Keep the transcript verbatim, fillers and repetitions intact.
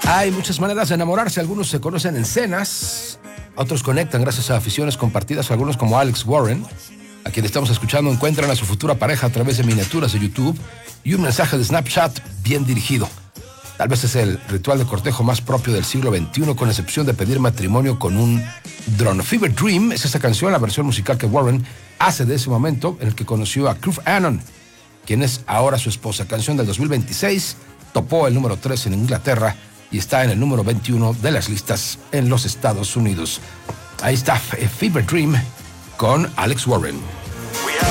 Hay muchas maneras de enamorarse. Algunos se conocen en cenas, otros conectan gracias a aficiones compartidas. Algunos, como Alex Warren, a quien estamos escuchando, encuentran a su futura pareja a través de miniaturas de YouTube y un mensaje de Snapchat bien dirigido. Tal vez es el ritual de cortejo más propio del siglo veintiuno, con excepción de pedir matrimonio con un dron. Fever Dream es esta canción, la versión musical que Warren hace de ese momento en el que conoció a Cliff Annon, quien es ahora su esposa. Canción del dos mil veintiséis, topó el número tres en Inglaterra y está en el número veintiuno de las listas en los Estados Unidos. Ahí está Fever Dream con Alex Warren.